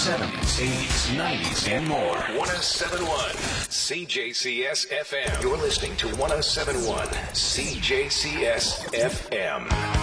70s, 80s, 90s, and more. 1071 CJCS FM. You're listening to 1071 CJCS FM.